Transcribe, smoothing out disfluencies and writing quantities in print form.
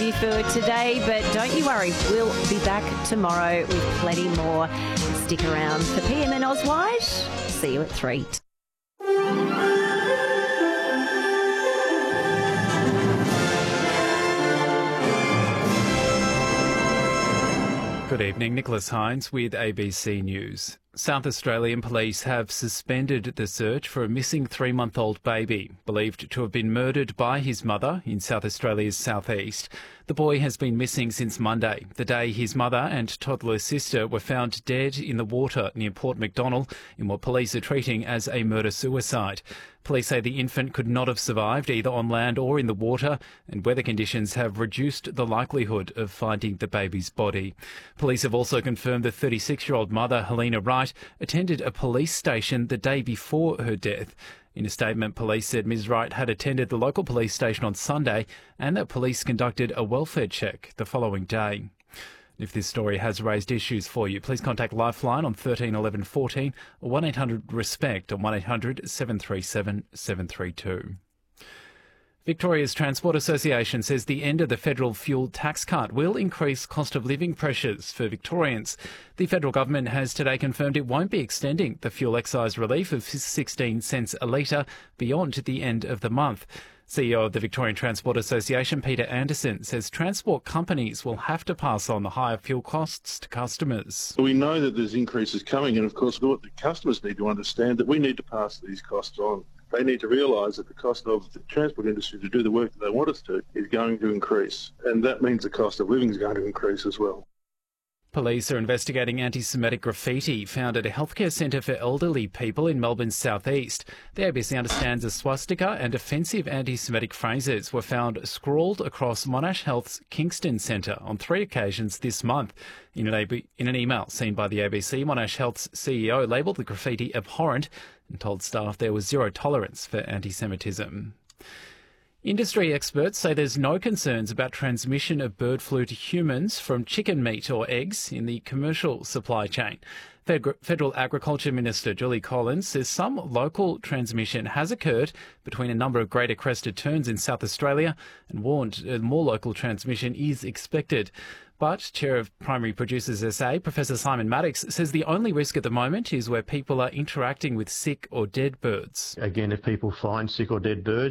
you for today, but don't you worry, we'll be back tomorrow with plenty more. Stick around for PM and Oswald. See you at 3. Good evening, Nicholas Hines with ABC News. South Australian police have suspended the search for a missing 3-month-old baby, believed to have been murdered by his mother in South Australia's southeast. The boy has been missing since Monday, the day his mother and toddler sister were found dead in the water near Port Macdonnell in what police are treating as a murder-suicide. Police say the infant could not have survived either on land or in the water, and weather conditions have reduced the likelihood of finding the baby's body. Police have also confirmed the 36-year-old mother, Helena Wright, attended a police station the day before her death. In a statement, police said Ms. Wright had attended the local police station on Sunday and that police conducted a welfare check the following day. If this story has raised issues for you, please contact Lifeline on 13 11 14 or 1-800-RESPECT on 1-800 737 732. Victoria's Transport Association says the end of the federal fuel tax cut will increase cost of living pressures for Victorians. The federal government has today confirmed it won't be extending the fuel excise relief of 16 cents a litre beyond the end of the month. CEO of the Victorian Transport Association, Peter Anderson, says transport companies will have to pass on the higher fuel costs to customers. We know that there's increases coming, and of course what the customers need to understand that we need to pass these costs on. They need to realise that the cost of the transport industry to do the work that they want us to is going to increase, and that means the cost of living is going to increase as well. Police are investigating anti-Semitic graffiti found at a healthcare centre for elderly people in Melbourne's southeast. The ABC understands a swastika and offensive anti-Semitic phrases were found scrawled across Monash Health's Kingston Centre on 3 occasions this month. In an email seen by the ABC, Monash Health's CEO labelled the graffiti abhorrent and told staff there was zero tolerance for anti-Semitism. Industry experts say there's no concerns about transmission of bird flu to humans from chicken meat or eggs in the commercial supply chain. Federal Agriculture Minister Julie Collins says some local transmission has occurred between a number of greater crested terns in South Australia and warned more local transmission is expected. But Chair of Primary Producers SA, Professor Simon Maddox, says the only risk at the moment is where people are interacting with sick or dead birds. Again, if people find sick or dead birds,